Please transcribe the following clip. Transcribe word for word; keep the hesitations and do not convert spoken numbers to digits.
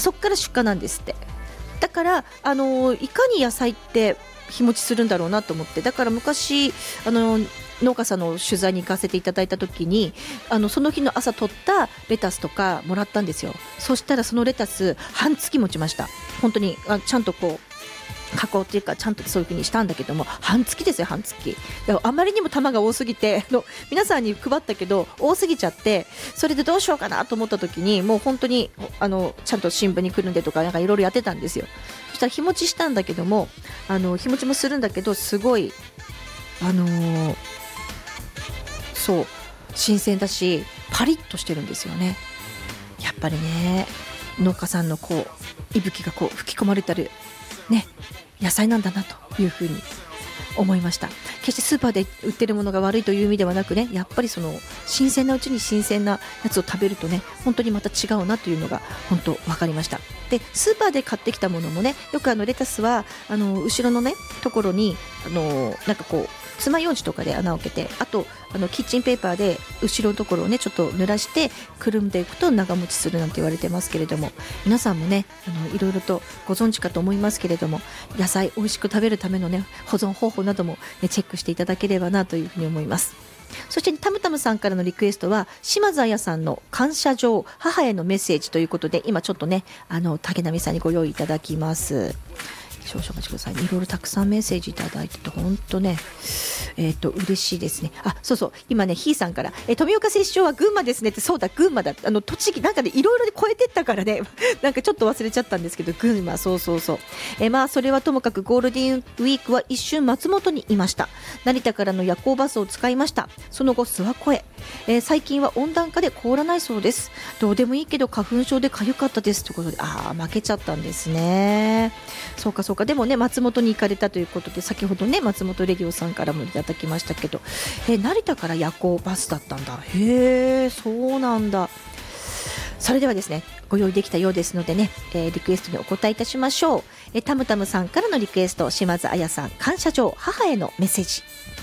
そっから出荷なんですって。だからあのいかに野菜って日持ちするんだろうなと思って、だから昔あの農家さんの取材に行かせていただいた時に、あのその日の朝取ったレタスとかもらったんですよ。そしたらそのレタス半月持ちました。本当にあちゃんとこう加工っていうかちゃんとそういう風にしたんだけども、半月ですよ、半月。だからあまりにも玉が多すぎて、あの皆さんに配ったけど多すぎちゃって、それでどうしようかなと思った時に、もう本当にあのちゃんと新聞にくるんでとかなんかいろいろやってたんですよ。そしたら日持ちしたんだけども、あの日持ちもするんだけど、すごいあのー、そう新鮮だしパリッとしてるんですよね。やっぱりね、農家さんのこう息吹がこう吹き込まれてるね、野菜なんだなというふうに思いました。決してスーパーで売ってるものが悪いという意味ではなくね、やっぱりその新鮮なうちに新鮮なやつを食べるとね、本当にまた違うなというのが本当分かりました。でスーパーで買ってきたものもね、よくあのレタスはあの後ろのねところにあのなんかこう爪楊枝とかで穴を開けて、あとあのキッチンペーパーで後ろのところをねちょっと濡らしてくるんでいくと長持ちするなんて言われてますけれども、皆さんもねあのいろいろとご存知かと思いますけれども、野菜美味しく食べるためのね保存方法なども、ね、チェックしていただければなというふうに思います。そして、ね、タムタムさんからのリクエストは島津彩さんの感謝状母へのメッセージということで、今ちょっとねあの竹波さんにご用意いただきます。少々お待ちください。いろいろたくさんメッセージいただいてて本当ね、えっと嬉しいですね。あ、そうそう、今ねひーさんからえ富岡製糸場は群馬ですねって。そうだ、群馬だ。あの栃木なんかねいろいろで超えてったからねなんかちょっと忘れちゃったんですけど、群馬、そうそうそう。えまあそれはともかくゴールデンウィークは一瞬松本にいました。成田からの夜行バスを使いました。その後諏訪湖へ。えー、最近は温暖化で凍らないそうです。どうでもいいけど花粉症で痒かったですということで、ああ負けちゃったんですね。そうかそうか。でもね松本に行かれたということで、先ほどね松本レディオさんからもいただきましたけど、え成田から夜行バスだったんだ。へえ、そうなんだ。それではですねご用意できたようですのでね、えー、リクエストにお答えいたしましょう。えタムタムさんからのリクエスト、島津彩さん感謝状母へのメッセージ。